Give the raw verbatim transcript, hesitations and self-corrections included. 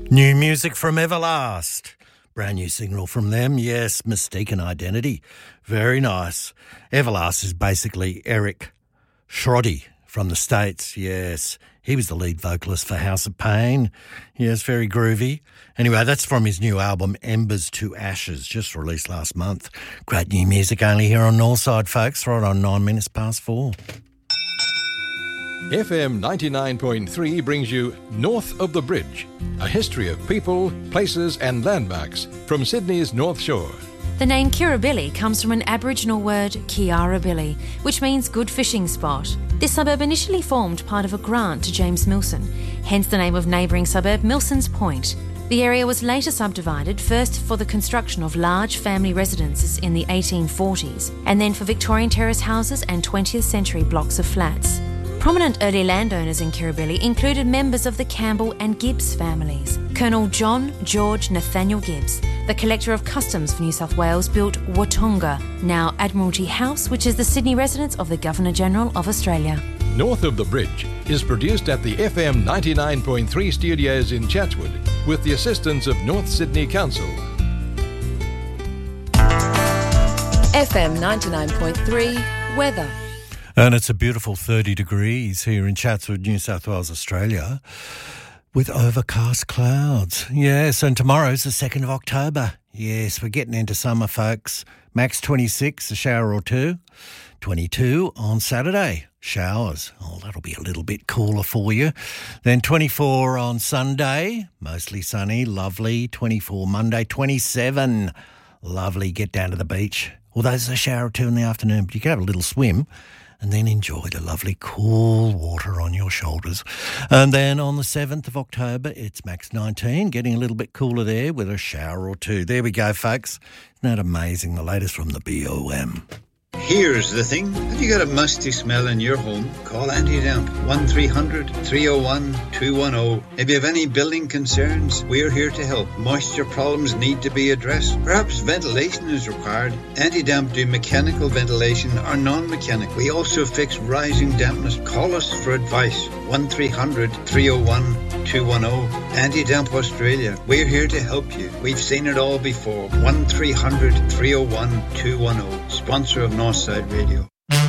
New music from Everlast. Brand new single from them. Yes, Mistaken Identity. Very nice. Everlast is basically Eric Schrody from the States. Yes, he was the lead vocalist for House of Pain. Yes, very groovy. Anyway, that's from his new album, Embers to Ashes, just released last month. Great new music only here on Northside, folks, right on nine minutes past four. F M ninety-nine point three brings you North of the Bridge, a history of people, places and landmarks from Sydney's North Shore. The name Kirribilli comes from an Aboriginal word, Kiarabilli, which means good fishing spot. This suburb initially formed part of a grant to James Milson, hence the name of neighbouring suburb Milson's Point. The area was later subdivided, first for the construction of large family residences in the eighteen forties, and then for Victorian terrace houses and twentieth century blocks of flats. Prominent early landowners in Kirribilli included members of the Campbell and Gibbs families. Colonel John George Nathaniel Gibbs, the Collector of Customs for New South Wales, built Watonga, now Admiralty House, which is the Sydney residence of the Governor-General of Australia. North of the Bridge is produced at the F M ninety-nine point three studios in Chatswood with the assistance of North Sydney Council. F M ninety-nine point three Weather. And it's a beautiful thirty degrees here in Chatswood, New South Wales, Australia, with overcast clouds. Yes, and tomorrow's the second of October. Yes, we're getting into summer, folks. Max twenty-six, a shower or two. twenty-two on Saturday, showers. Oh, that'll be a little bit cooler for you. Then twenty-four on Sunday, mostly sunny, lovely. twenty-four Monday, twenty-seven, lovely. Get down to the beach. Although there's a shower or two in the afternoon, but you can have a little swim and then enjoy the lovely cool water on your shoulders. And then on the seventh of October, it's max nineteen, getting a little bit cooler there with a shower or two. There we go, folks. Isn't that amazing? The latest from the B O M. Here's the thing. Have you got a musty smell in your home? Call Anti-Damp. one three hundred, three oh one, two one oh. If you have any building concerns, we're here to help. Moisture problems need to be addressed. Perhaps ventilation is required. Anti-Damp do mechanical ventilation or non-mechanical. We also fix rising dampness. Call us for advice. one three hundred, three oh one, two one oh. Anti-Damp Australia. We're here to help you. We've seen it all before. one three hundred, three oh one, two one oh. Sponsor of Northside Radio.